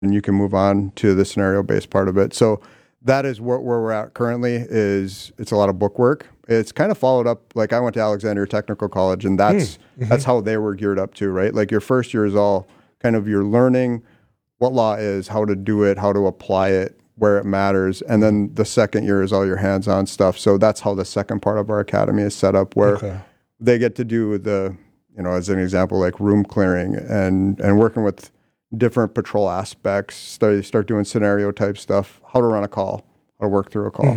and you can move on to the scenario-based part of it. So that is where we're at currently. Is it's a lot of book work. It's kind of followed up. Like I went to Alexandria Technical College, and that's how they were geared up to, right? Like your first year is all kind of you're learning what law is, how to do it, how to apply it, where it matters, and then the second year is all your hands-on stuff. So that's how the second part of our academy is set up, where they get to do the, as an example, like room clearing and working with different patrol aspects, start doing scenario type stuff, how to run a call, how to work through a call.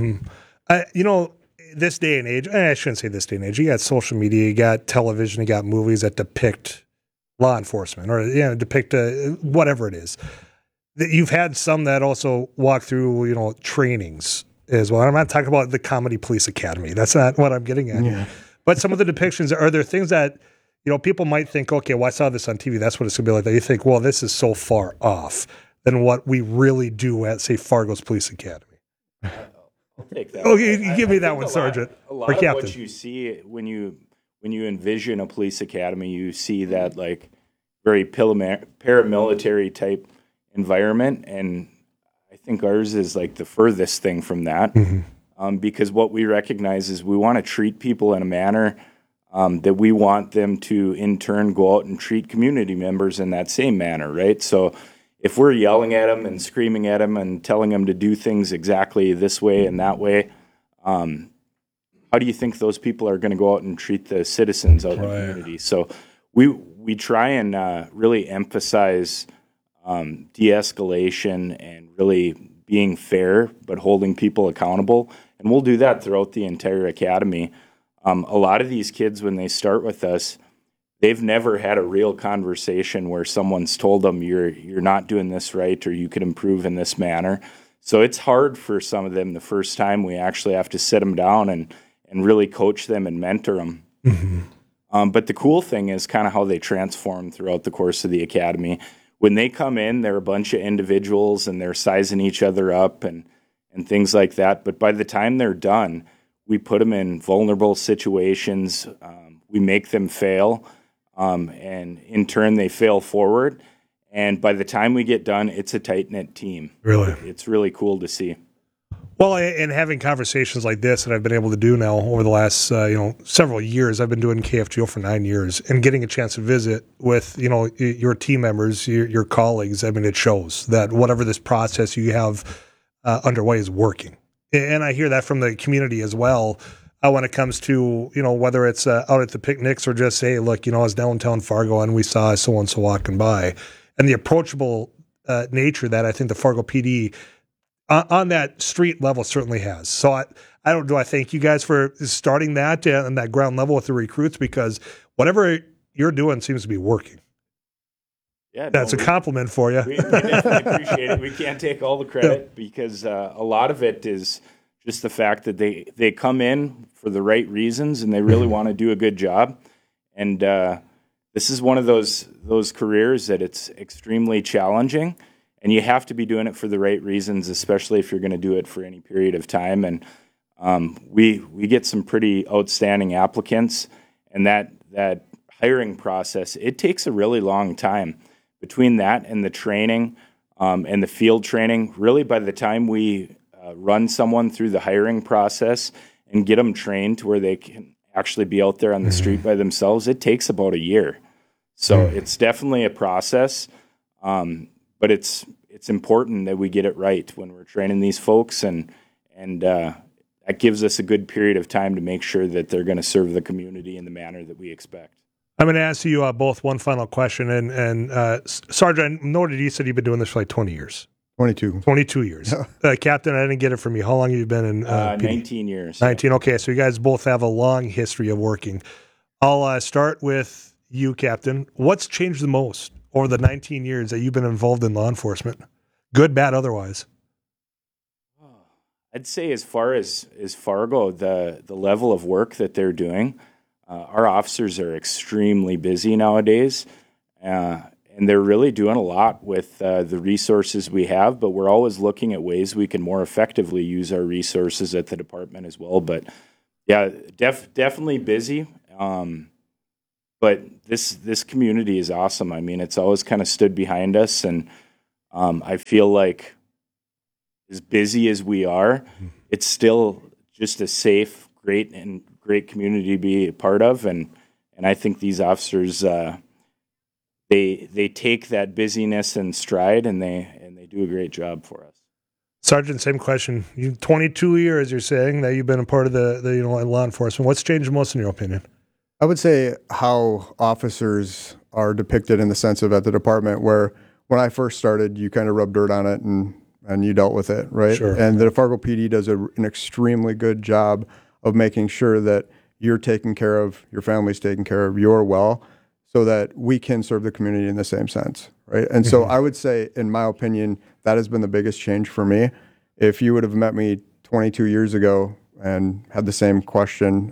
This day and age, I shouldn't say this day and age, you got social media, you got television, you got movies that depict law enforcement or depict whatever it is. You've had some that also walk through, trainings as well. And I'm not talking about the Comedy Police Academy. That's not what I'm getting at. Yeah. But some of the depictions, are there things that people might think, okay, well, I saw this on TV. That's what it's going to be like. That you think, well, this is so far off than what we really do at, say, Fargo's Police Academy. I'll take that. Oh, you give me that one, Sergeant. A lot of what you see when you envision a police academy, you see that like very paramilitary type environment, and I think ours is like the furthest thing from that. Because what we recognize is we want to treat people in a manner that we want them to in turn go out and treat community members in that same manner, right? So if we're yelling at them and screaming at them and telling them to do things exactly this way and that way, how do you think those people are going to go out and treat the citizens out in the community? So we try and really emphasize de-escalation and really being fair, but holding people accountable. And we'll do that throughout the entire academy. A lot of these kids, when they start with us, they've never had a real conversation where someone's told them you're not doing this right or you could improve in this manner. So it's hard for some of them the first time. We actually have to sit them down and really coach them and mentor them. But the cool thing is kind of how they transform throughout the course of the academy. When they come in, they're a bunch of individuals and they're sizing each other up and things like that. But by the time they're done, we put them in vulnerable situations. We make them fail. And in turn, they fail forward. And by the time we get done, it's a tight-knit team. Really? It's really cool to see. Well, and having conversations like this that I've been able to do now over the last, several years, I've been doing KFGO for 9 years, and getting a chance to visit with, your team members, your colleagues, I mean, it shows that whatever this process you have underway is working. And I hear that from the community as well when it comes to, whether it's out at the picnics or just say, look, it's downtown Fargo and we saw so-and-so walking by. And the approachable nature that I think the Fargo PD on that street level certainly has. So I thank you guys for starting that on that ground level with the recruits, because whatever you're doing seems to be working. Yeah, that's a compliment for you. We definitely appreciate it. We can't take all the credit because a lot of it is just the fact that they come in for the right reasons and they really want to do a good job. And this is one of those careers that it's extremely challenging, and you have to be doing it for the right reasons, especially if you're going to do it for any period of time. And we get some pretty outstanding applicants, and that hiring process, it takes a really long time. Between that and the training and the field training, really by the time we run someone through the hiring process and get them trained to where they can actually be out there on the street by themselves, it takes about a year. So it's definitely a process, but it's important that we get it right when we're training these folks, and that gives us a good period of time to make sure that they're going to serve the community in the manner that we expect. I'm going to ask you both one final question. And Sergeant, I noted you said you've been doing this for like 20 years. 22 years. Captain, I didn't get it from you. How long have you been in 19 years. 19, okay. So you guys both have a long history of working. I'll start with you, Captain. What's changed the most over the 19 years that you've been involved in law enforcement? Good, bad, otherwise? I'd say as far as Fargo, the level of work that they're doing, our officers are extremely busy nowadays, and they're really doing a lot with the resources we have, but we're always looking at ways we can more effectively use our resources at the department as well. But yeah, definitely busy, but this community is awesome. I mean, it's always kind of stood behind us, and I feel like as busy as we are, it's still just a safe, great community to be a part of, and I think these officers they take that busyness in stride, and they do a great job for us. Sergeant, same question. You 22 years, you're saying that you've been a part of the law enforcement. What's changed most in your opinion? I would say how officers are depicted in the sense of at the department, where when I first started, you kind of rubbed dirt on it and you dealt with it, right? Sure. And the Fargo PD does an extremely good job of making sure that you're taken care of, your family's taken care of, you're well, so that we can serve the community in the same sense, right? And so I would say, in my opinion, that has been the biggest change for me. If you would have met me 22 years ago and had the same question,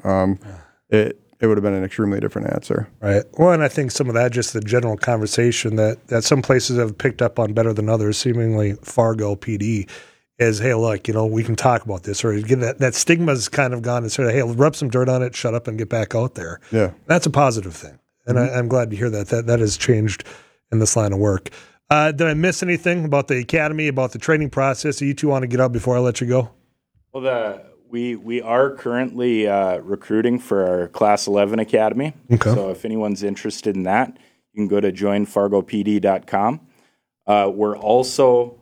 it would have been an extremely different answer. Right. Well, and I think some of that, just the general conversation that some places have picked up on better than others, seemingly Fargo PD, is, hey, look, we can talk about this, or get that stigma's kind of gone, and sort of, hey, rub some dirt on it, shut up, and get back out there. Yeah, that's a positive thing, and I'm glad to hear that has changed in this line of work. Did I miss anything about the academy, about the training process that you two want to get out before I let you go? Well, we are currently recruiting for our Class 11 Academy. Okay. So if anyone's interested in that, you can go to joinfargopd.com. We're also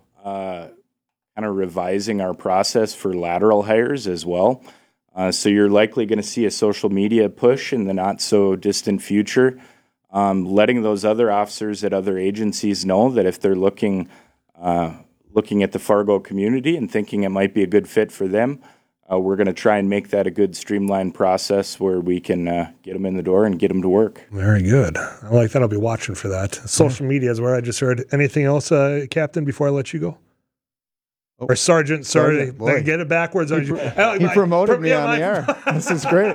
kind of revising our process for lateral hires as well. So you're likely going to see a social media push in the not so distant future, letting those other officers at other agencies know that if they're looking at the Fargo community and thinking it might be a good fit for them, we're going to try and make that a good streamlined process where we can get them in the door and get them to work. Very good. I like that. I'll be watching for that. Social media is where I just heard. Anything else, Captain, before I let you go? Oh. Or Sergeant, sorry. Get it backwards. He promoted me on the air. This is great.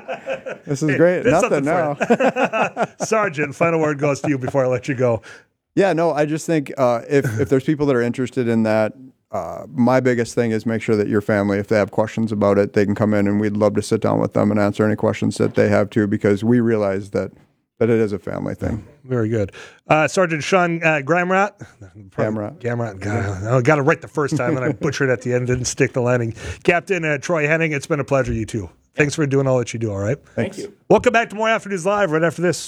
Nothing now. Sergeant, final word goes to you before I let you go. Yeah, no, I just think if there's people that are interested in that, my biggest thing is make sure that your family, if they have questions about it, they can come in, and we'd love to sit down with them and answer any questions that they have too, because we realize that it is a family thing. Very good. Sergeant Sean Gamrat. I got it right the first time, and I butchered at the end, didn't stick the landing. Captain Troy Henning, it's been a pleasure, you two. Thanks for doing all that you do, all right? Thank you. Welcome back to More Afternoons Live right after this.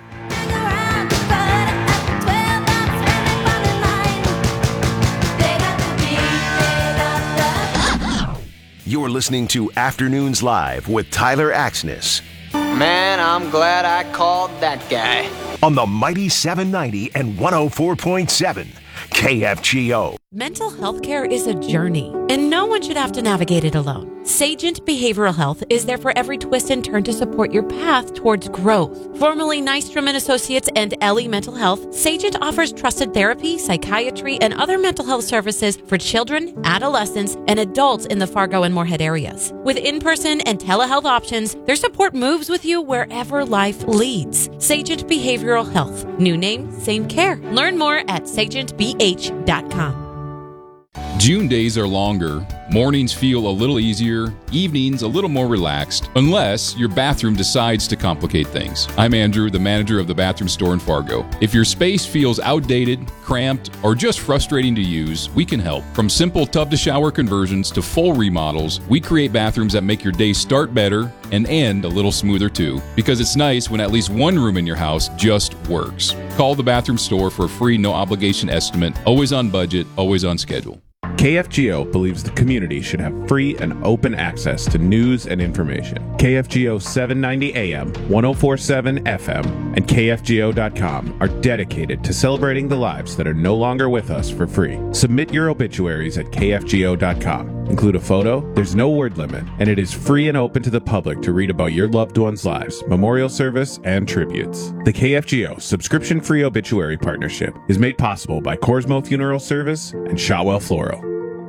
You're listening to Afternoons Live with Tyler Axness. Man, I'm glad I called that guy. On the mighty 790 and 104.7 KFGO. Mental health care is a journey, and no one should have to navigate it alone. Sagent Behavioral Health is there for every twist and turn to support your path towards growth. Formerly Nystrom & Associates and Ellie Mental Health, Sagent offers trusted therapy, psychiatry, and other mental health services for children, adolescents, and adults in the Fargo and Moorhead areas. With in-person and telehealth options, their support moves with you wherever life leads. Sagent Behavioral Health. New name, same care. Learn more at sagentbh.com. June days are longer, mornings feel a little easier, evenings a little more relaxed, unless your bathroom decides to complicate things. I'm Andrew, the manager of the bathroom store in Fargo. If your space feels outdated, cramped, or just frustrating to use, we can help. From simple tub-to-shower conversions to full remodels, we create bathrooms that make your day start better and end a little smoother too, because it's nice when at least one room in your house just works. Call the bathroom store for a free no-obligation estimate, always on budget, always on schedule. KFGO believes the community should have free and open access to news and information. KFGO 790 AM, 104.7 FM, and KFGO.com are dedicated to celebrating the lives that are no longer with us for free. Submit your obituaries at KFGO.com. Include a photo, there's no word limit, and it is free and open to the public to read about your loved ones' lives, memorial service, and tributes. The KFGO subscription-free obituary partnership is made possible by Corsmo Funeral Service and Shawwell Floral.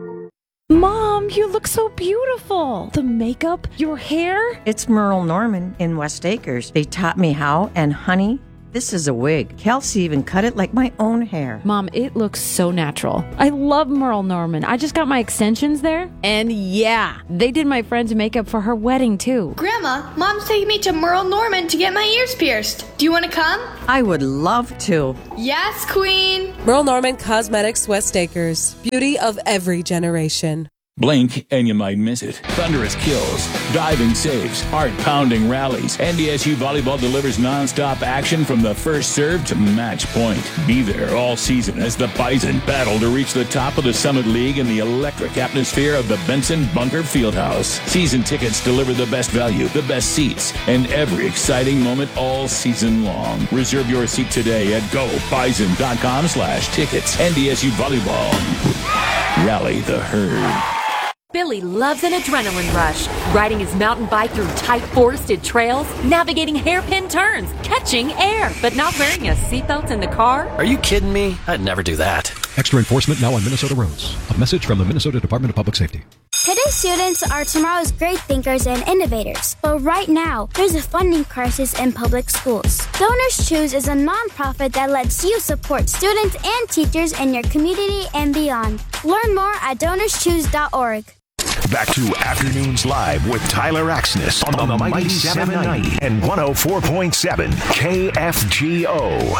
Mom, you look so beautiful. The makeup, your hair. It's Merle Norman in West Acres. They taught me how, and honey, This is a wig. Kelsey even cut it like my own hair. Mom, it looks so natural. I love Merle Norman. I just got my extensions there. And yeah, they did my friend's makeup for her wedding too. Grandma, Mom's taking me to Merle Norman to get my ears pierced. Do you want to come? I would love to. Yes, Queen. Merle Norman Cosmetics, West Acres. Beauty of every generation. Blink and you might miss it. Thunderous kills, diving saves, heart-pounding rallies. NDSU Volleyball delivers non-stop action from the first serve to match point. Be there all season as the Bison battle to reach the top of the Summit League in the electric atmosphere of the Benson Bunker Fieldhouse. Season tickets deliver the best value, the best seats, and every exciting moment all season long. Reserve your seat today at gobison.com/tickets. NDSU Volleyball. Rally the herd. Billy loves an adrenaline rush, riding his mountain bike through tight forested trails, navigating hairpin turns, catching air, but not wearing a seatbelt in the car. Are you kidding me? I'd never do that. Extra enforcement now on Minnesota roads. A message from the Minnesota Department of Public Safety. Today's students are tomorrow's great thinkers and innovators. But right now, there's a funding crisis in public schools. Donors Choose is a nonprofit that lets you support students and teachers in your community and beyond. Learn more at donorschoose.org. Back to Afternoons Live with Tyler Axness on the Mighty 790 and 104.7 KFGO.